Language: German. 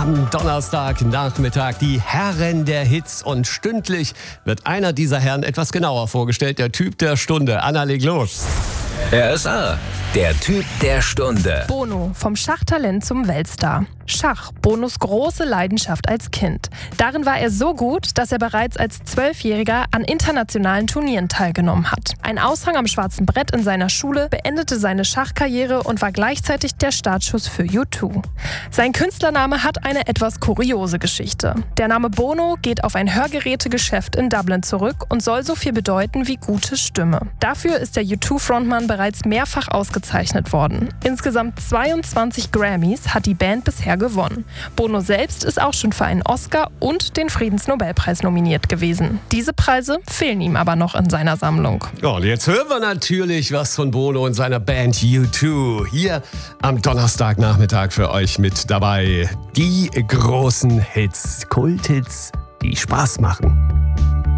Am Donnerstagnachmittag die Herren der Hits und stündlich wird einer dieser Herren etwas genauer vorgestellt. Der Typ der Stunde. Anna, leg los. RSA, der Typ der Stunde. Bono, vom Schachtalent zum Weltstar. Schach, Bonos große Leidenschaft als Kind. Darin war er so gut, dass er bereits als 12-Jähriger an internationalen Turnieren teilgenommen hat. Ein Aushang am schwarzen Brett in seiner Schule beendete seine Schachkarriere und war gleichzeitig der Startschuss für U2. Sein Künstlername hat eine etwas kuriose Geschichte. Der Name Bono geht auf ein Hörgerätegeschäft in Dublin zurück und soll so viel bedeuten wie gute Stimme. Dafür ist der U2-Frontmann bereits mehrfach ausgezeichnet worden. Insgesamt 22 Grammys hat die Band bisher gewonnen. Bono selbst ist auch schon für einen Oscar und den Friedensnobelpreis nominiert gewesen. Diese Preise fehlen ihm aber noch in seiner Sammlung. Ja, und jetzt hören wir natürlich was von Bono und seiner Band U2. Hier am Donnerstagnachmittag für euch mit dabei. Die großen Hits, Kulthits, die Spaß machen.